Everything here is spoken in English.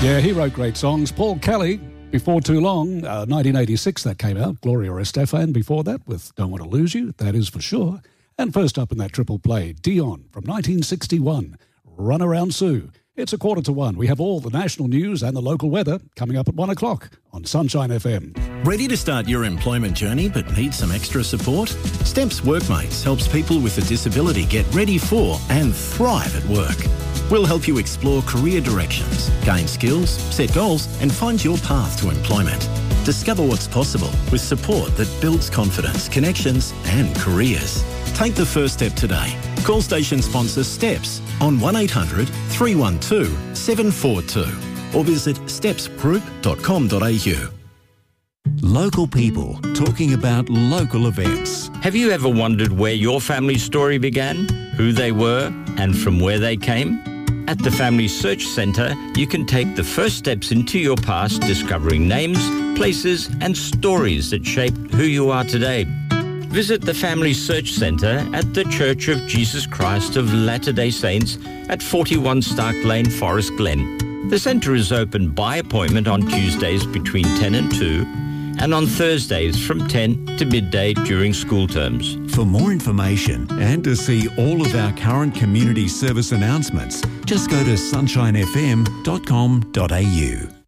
Yeah, he wrote great songs. Paul Kelly, Before Too Long, 1986 that came out. Gloria Estefan before that with Don't Want to Lose You, that is for sure. And first up in that triple play, Dion from 1961, Run Around Sue. It's 1:45. We have all the national news and the local weather coming up at 1 o'clock on Sunshine FM. Ready to start your employment journey but need some extra support? Steps Workmates helps people with a disability get ready for and thrive at work. We'll help you explore career directions, gain skills, set goals and find your path to employment. Discover what's possible with support that builds confidence, connections and careers. Take the first step today. Call station sponsor Steps on 1800 312 742 or visit stepsgroup.com.au. Local people talking about local events. Have you ever wondered where your family story began, who they were and from where they came? At the Family Search Centre, you can take the first steps into your past, discovering names, places and stories that shaped who you are today. Visit the Family Search Centre at the Church of Jesus Christ of Latter-day Saints at 41 Stark Lane, Forest Glen. The centre is open by appointment on Tuesdays between 10 and 2 and on Thursdays from 10 to midday during school terms. For more information and to see all of our current community service announcements, just go to sunshinefm.com.au.